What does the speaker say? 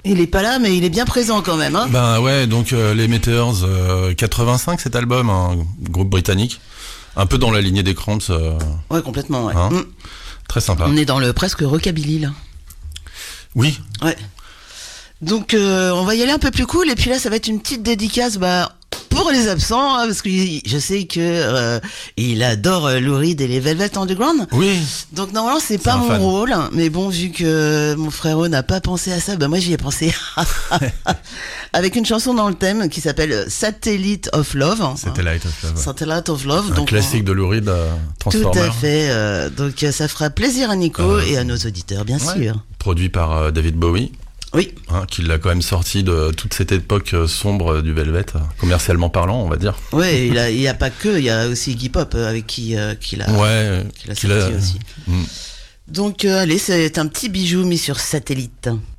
Il est pas là, mais il est bien présent quand même. Hein. Ben ouais, donc les Meteors, 85 cet album, un groupe britannique, un peu dans la lignée des Cramps. Ouais, complètement. Ouais. Hein, très sympa. On est dans le presque rockabilly là. Oui. Ouais. Donc on va y aller un peu plus cool et puis là ça va être une petite dédicace pour les absents hein, parce que je sais que il adore Lou Reed et les Velvet Underground. Oui. Donc normalement c'est pas mon rôle, mais bon vu que mon frérot n'a pas pensé à ça, moi j'y ai pensé avec une chanson dans le thème qui s'appelle Satellite of Love. Satellite of Love. Satellite of Love. Un donc classique de Lou Reed, Transformer. Tout à fait. Donc ça fera plaisir à Nico et à nos auditeurs bien sûr. Produit par David Bowie. Oui. Hein, qui l'a quand même sorti de toute cette époque sombre du Velvet, commercialement parlant, on va dire. Ouais, il y a pas que, il y a aussi Iggy Pop avec qui qu'il a sorti aussi. Donc allez, c'est un petit bijou mis sur satellite.